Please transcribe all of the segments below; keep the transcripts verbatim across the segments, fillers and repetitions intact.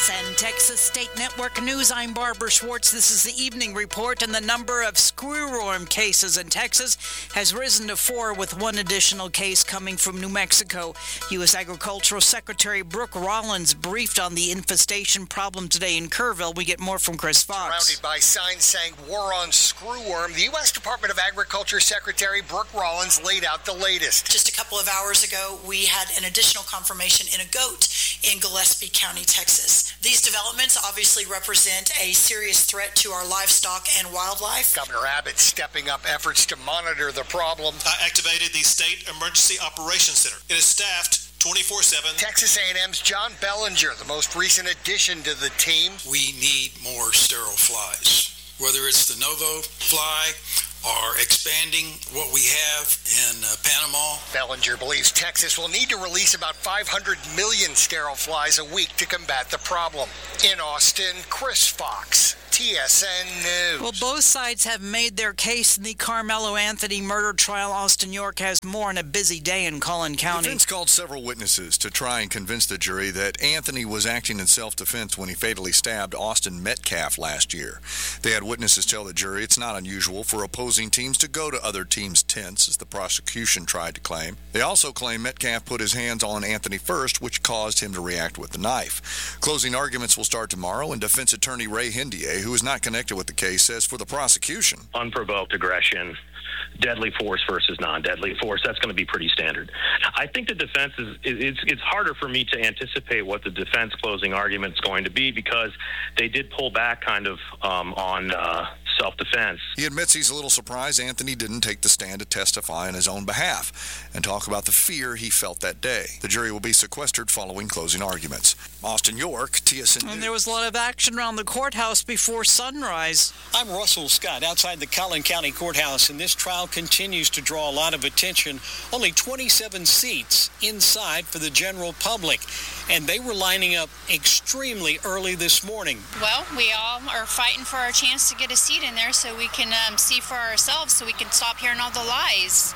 S N, Texas State Network News. I'm Barbara Schwartz. This is the Evening Report, and the number of screwworm cases in Texas has risen to four, with one additional case coming from New Mexico. U S Agricultural Secretary Brooke Rollins briefed on the infestation problem today in Kerrville. We get more from Chris Fox. Surrounded by signs saying war on screwworm, the U S Department of Agriculture Secretary Brooke Rollins laid out the latest. Just a couple of hours ago, we had an additional confirmation in a goat in Gillespie County, Texas. These developments obviously represent a serious threat to our livestock and wildlife. Governor Abbott stepping up efforts to monitor the problem. I activated the State Emergency Operations Center. It is staffed twenty-four seven. Texas A and M's John Bellinger, the most recent addition to the team. We need more sterile flies, whether it's the Novo fly or expanding what we have in uh, Panama. Bellinger believes Texas will need to release about five hundred million sterile flies a week to combat the problem. In Austin, Chris Fox, T S N News. Well, both sides have made their case in the Carmelo Anthony murder trial. Austin York has more on a busy day in Collin County. The defense called several witnesses to try and convince the jury that Anthony was acting in self-defense when he fatally stabbed Austin Metcalf last year. They had witnesses tell the jury it's not unusual for opposing teams to go to other teams' tents, as the prosecution tried to claim. They also claim Metcalf put his hands on Anthony first, which caused him to react with the knife. Closing arguments will start tomorrow, and defense attorney Ray Hindier, who is not connected with the case, says for the prosecution, unprovoked aggression, deadly force versus non-deadly force, that's going to be pretty standard. I think the defense is, it's, it's harder for me to anticipate what the defense closing argument is going to be, because they did pull back kind of um, on uh, self-defense. He admits he's a little surprised Anthony didn't take the stand to testify on his own behalf and talk about the fear he felt that day. The jury will be sequestered following closing arguments. Austin York, T S N News. And there was a lot of action around the courthouse before sunrise. I'm Russell Scott outside the Collin County Courthouse, and this trial continues to draw a lot of attention. Only twenty-seven seats inside for the general public, and they were lining up extremely early this morning. Well, we all are fighting for our chance to get a seat in there so we can um, see for ourselves, so we can stop hearing all the lies.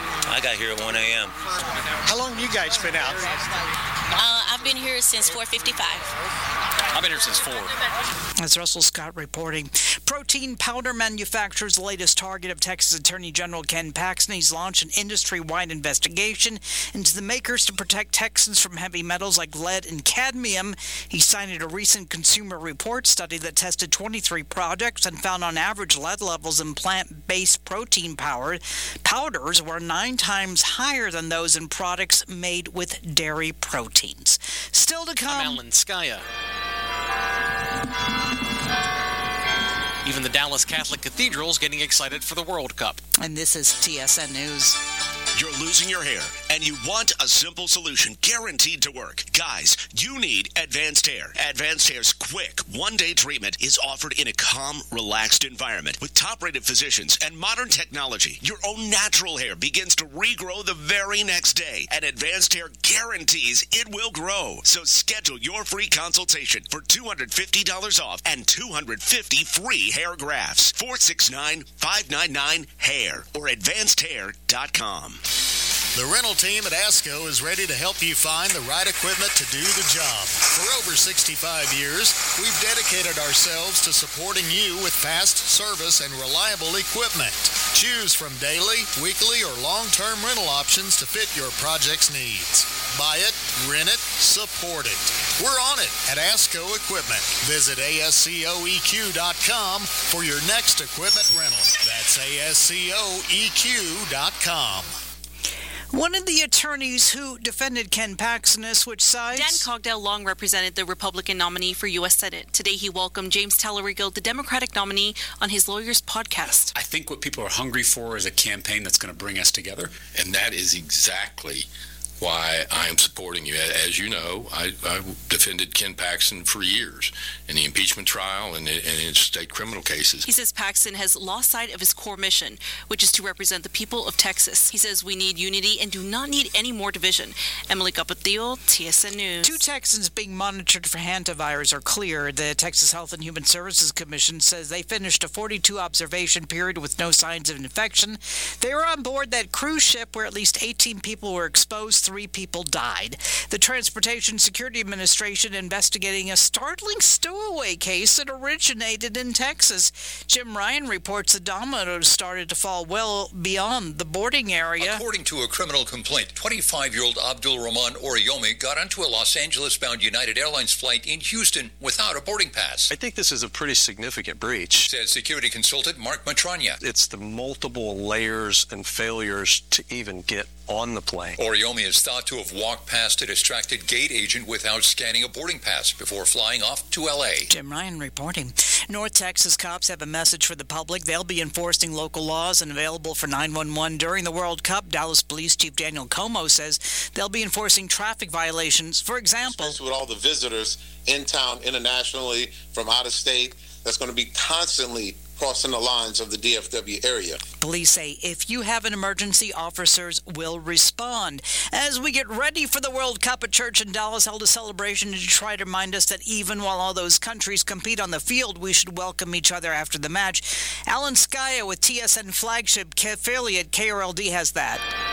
I got here at one a.m. How long have you guys been out? Uh, I've been here since four fifty-five. I've been here since four. That's Russell Scott reporting. Protein powder manufacturers, the latest target of Texas Attorney General Ken Paxton. He's launched an industry-wide investigation into the makers to protect Texans from heavy metals like lead and cadmium. He cited a recent Consumer Report study that tested twenty-three products and found on average lead levels in plant-based protein powder powders were nine times higher than those in products made with dairy proteins. Still to come. I'm Alan Skaya. Even the Dallas Catholic Cathedral is getting excited for the World Cup. And this is T S N News. You're losing your hair, and you want a simple solution guaranteed to work. Guys, you need Advanced Hair. Advanced Hair's quick, one-day treatment is offered in a calm, relaxed environment. With top-rated physicians and modern technology, your own natural hair begins to regrow the very next day, and Advanced Hair guarantees it will grow. So schedule your free consultation for two hundred fifty dollars off and two hundred fifty free hair grafts. four six nine, five nine nine, hair or advanced hair dot com. The rental team at ASCO is ready to help you find the right equipment to do the job. For over sixty-five years, we've dedicated ourselves to supporting you with fast service and reliable equipment. Choose from daily, weekly, or long-term rental options to fit your project's needs. Buy it, rent it, support it. We're on it at ASCO Equipment. Visit A S C O E Q dot com for your next equipment rental. That's A S C O E Q dot com. One of the attorneys who defended Ken Paxton has switched sides. Dan Cogdell long represented the Republican nominee for U S Senate. Today he welcomed James Talerico, the Democratic nominee, on his lawyer's podcast. I think what people are hungry for is a campaign that's going to bring us together. And that is exactly why I'm supporting you. As you know, I, I defended Ken Paxton for years in the impeachment trial and in, and in state criminal cases. He says Paxton has lost sight of his core mission, which is to represent the people of Texas. He says we need unity and do not need any more division. Emily Capatillo, T S N News. Two Texans being monitored for hantavirus are clear. The Texas Health and Human Services Commission says they finished a forty-two observation period with no signs of infection. They were on board that cruise ship where at least eighteen people were exposed three people died. The Transportation Security Administration investigating a startling stowaway case that originated in Texas. Jim Ryan reports the dominoes started to fall well beyond the boarding area. According to a criminal complaint, twenty-five-year-old Abdul Rahman Oriyomi got onto a Los Angeles-bound United Airlines flight in Houston without a boarding pass. I think this is a pretty significant breach, said security consultant Mark Matranya. It's the multiple layers and failures to even get on the plane. Oriyomi is thought to have walked past a distracted gate agent without scanning a boarding pass before flying off to L A. Jim Ryan reporting. North Texas cops have a message for the public. They'll be enforcing local laws and available for nine one one during the World Cup. Dallas Police Chief Daniel Como says they'll be enforcing traffic violations. For example, especially with all the visitors in town internationally from out of state, that's going to be constantly crossing the lines of the D F W area. Police say if you have an emergency, officers will respond. As we get ready for the World Cup, a church in Dallas held a celebration to try to remind us that even while all those countries compete on the field, we should welcome each other after the match. Alan Skaya with T S N flagship affiliate K R L D has that.